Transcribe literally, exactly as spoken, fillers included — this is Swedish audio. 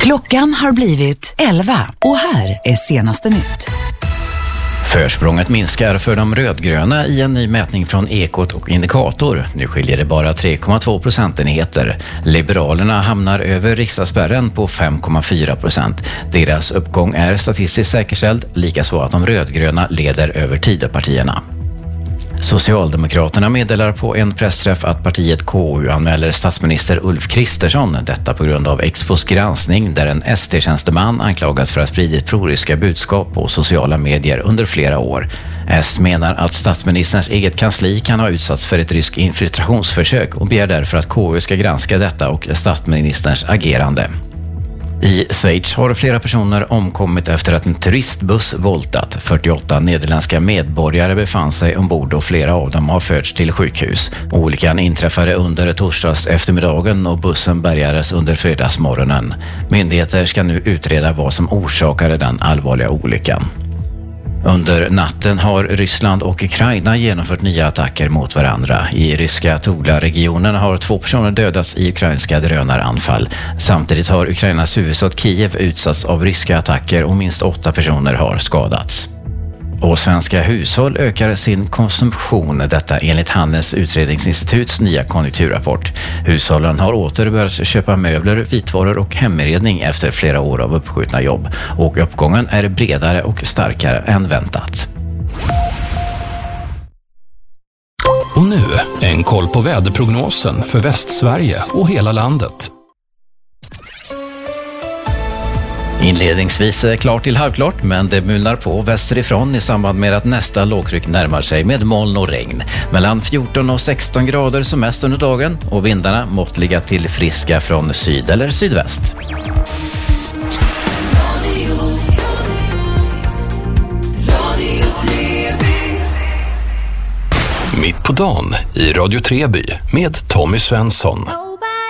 Klockan har blivit elva och här är senaste nytt. Försprånget minskar för de rödgröna i en ny mätning från Ekot och Indikator. Nu skiljer det bara tre komma två procentenheter. Liberalerna hamnar över riksdagsspärren på fem komma fyra procent. Deras uppgång är statistiskt säkerställd, likaså att de rödgröna leder över Tidöpartierna. Socialdemokraterna meddelar på en pressträff att partiet K U anmäler statsminister Ulf Kristersson, detta på grund av Expos granskning där en S D-tjänsteman anklagas för att spridit proryska budskap på sociala medier under flera år. S menar att statsministerns eget kansli kan ha utsatts för ett rysk infiltrationsförsök och begär därför att K U ska granska detta och statsministerns agerande. I Schweiz har flera personer omkommit efter att en turistbuss voltat. fyrtioåtta nederländska medborgare befann sig ombord och flera av dem har förts till sjukhus. Olyckan inträffade under torsdags eftermiddagen och bussen bärgades under fredagsmorgonen. Myndigheter ska nu utreda vad som orsakade den allvarliga olyckan. Under natten har Ryssland och Ukraina genomfört nya attacker mot varandra. I ryska Tula-regionen har två personer dödats i ukrainska drönaranfall. Samtidigt har Ukrainas huvudstad Kiev utsatts av ryska attacker och minst åtta personer har skadats. Och svenska hushåll ökar sin konsumtion, detta enligt Handels utredningsinstituts nya konjunkturrapport. Hushållen har åter börjat köpa möbler, vitvaror och heminredning efter flera år av uppskjutna jobb. Och uppgången är bredare och starkare än väntat. Och nu en koll på väderprognosen för Västsverige och hela landet. Inledningsvis klart till halvklart, men det mulnar på västerifrån i samband med att nästa lågtryck närmar sig med moln och regn. Mellan fjorton och sexton grader som mest under dagen och vindarna måttliga till friska från syd eller sydväst. Mitt på dagen i Radio Treby med Tommy Svensson.